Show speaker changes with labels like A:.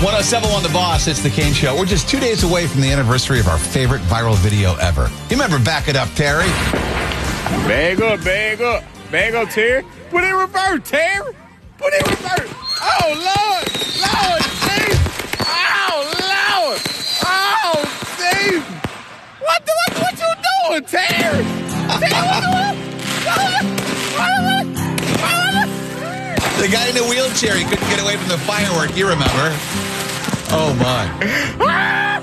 A: 107.1 The Boss, it's The Kane Show. We're just 2 days away from the anniversary of our favorite viral video ever. You remember Back It Up, Terry?
B: Bag up, Terry. Put it in reverse, Terry. Put it in reverse. Oh, Lord, Jesus. Oh, Lord. Oh, Jesus. What you doing, Terry?
A: The guy in the wheelchair, he couldn't get away from the firework, you remember? Oh, my.